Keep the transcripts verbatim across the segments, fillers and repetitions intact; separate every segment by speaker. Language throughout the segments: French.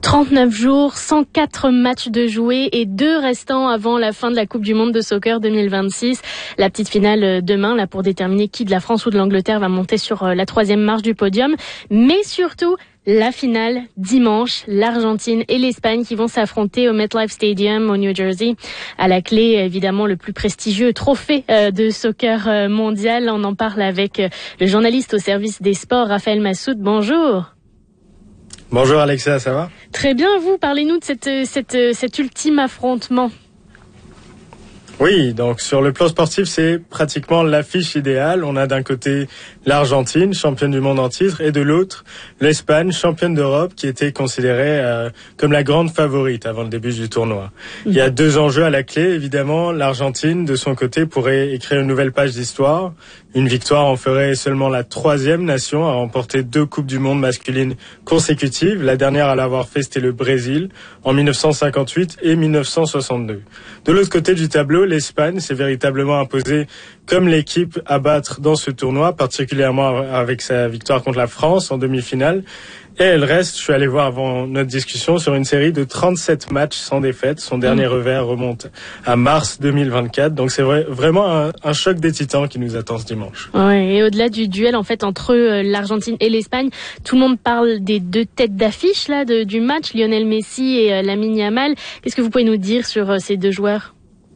Speaker 1: trente-neuf jours, cent quatre matchs de jouer et deux restants avant la fin de la Coupe du Monde de soccer deux mille vingt-six. La petite finale demain, là, pour déterminer qui de la France ou de l'Angleterre va monter sur la troisième marche du podium. Mais surtout, la finale dimanche, l'Argentine et l'Espagne qui vont s'affronter au MetLife Stadium au New Jersey. À la clé, évidemment, le plus prestigieux trophée de soccer mondial. On en parle avec le journaliste au service des sports, Raphaël Massoud. Bonjour.
Speaker 2: Bonjour Alexa, ça va?
Speaker 1: Très bien, vous, parlez-nous de cette, cette, cet ultime affrontement.
Speaker 2: Oui, donc sur le plan sportif, c'est pratiquement l'affiche idéale. On a d'un côté l'Argentine, championne du monde en titre, et de l'autre l'Espagne, championne d'Europe, qui était considérée euh, comme la grande favorite avant le début du tournoi. Mmh. Il y a deux enjeux à la clé, évidemment. L'Argentine, de son côté, pourrait écrire une nouvelle page d'histoire. Une victoire en ferait seulement la troisième nation à remporter deux Coupes du Monde masculines consécutives. La dernière à l'avoir fait, c'était le Brésil, en mille neuf cent cinquante-huit et mille neuf cent soixante-deux. De l'autre côté du tableau, l'Espagne s'est véritablement imposée comme l'équipe à battre dans ce tournoi, particulièrement avec sa victoire contre la France en demi-finale. Et elle reste, je suis allé voir avant notre discussion, sur une série de trente-sept matchs sans défaite. Son dernier mmh. revers remonte à mars deux mille vingt-quatre. Donc c'est vrai, vraiment un, un choc des titans qui nous attend ce dimanche.
Speaker 1: Ouais, et au-delà du duel en fait entre euh, l'Argentine et l'Espagne, tout le monde parle des deux têtes d'affiche là de, du match, Lionel Messi et euh, Lamine Yamal. Qu'est-ce que vous pouvez nous dire sur euh, ces deux joueurs ?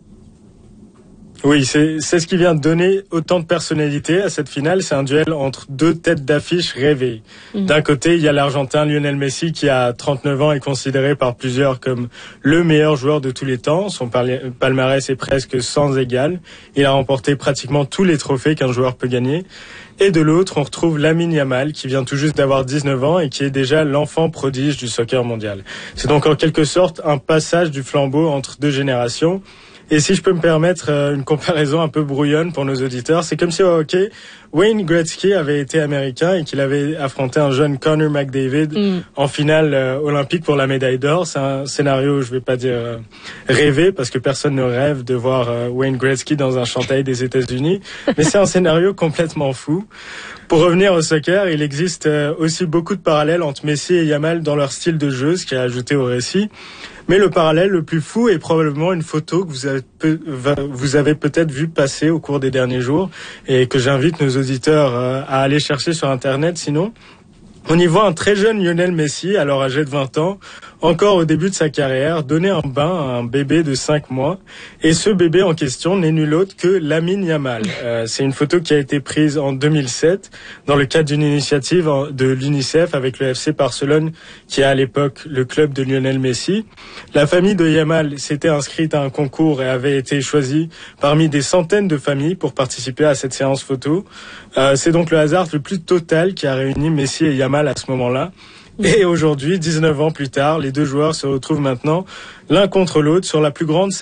Speaker 2: Oui, c'est, c'est ce qui vient de donner autant de personnalité à cette finale. C'est un duel entre deux têtes d'affiche rêvées. Mmh. D'un côté, il y a l'Argentin Lionel Messi qui a trente-neuf ans et considéré par plusieurs comme le meilleur joueur de tous les temps. Son palmarès est presque sans égal. Il a remporté pratiquement tous les trophées qu'un joueur peut gagner. Et de l'autre, on retrouve Lamine Yamal qui vient tout juste d'avoir dix-neuf ans et qui est déjà l'enfant prodige du soccer mondial. C'est donc en quelque sorte un passage du flambeau entre deux générations. Et si je peux me permettre euh, une comparaison un peu brouillonne pour nos auditeurs, c'est comme si au hockey, Wayne Gretzky avait été américain et qu'il avait affronté un jeune Connor McDavid mm. en finale euh, olympique pour la médaille d'or. C'est un scénario, je vais pas dire euh, rêvé, parce que personne ne rêve de voir euh, Wayne Gretzky dans un chandail des États-Unis, mais c'est un scénario complètement fou. Pour revenir au soccer, il existe euh, aussi beaucoup de parallèles entre Messi et Yamal dans leur style de jeu, ce qui est ajouté au récit. Mais le parallèle le plus fou est probablement une photo que vous avez, peu, vous avez peut-être vu passer au cours des derniers jours et que j'invite nos auditeurs à aller chercher sur Internet sinon. On y voit un très jeune Lionel Messi, alors âgé de vingt ans, encore au début de sa carrière, donner un bain à un bébé de cinq mois. Et ce bébé en question n'est nul autre que Lamine Yamal. Euh, c'est une photo qui a été prise en deux mille sept dans le cadre d'une initiative de l'UNICEF avec le F C Barcelone, qui est à l'époque le club de Lionel Messi. La famille de Yamal s'était inscrite à un concours et avait été choisie parmi des centaines de familles pour participer à cette séance photo. Euh, c'est donc le hasard le plus total qui a réuni Messi et Yamal à ce moment-là. Et aujourd'hui, dix-neuf ans plus tard, les deux joueurs se retrouvent maintenant l'un contre l'autre sur la plus grande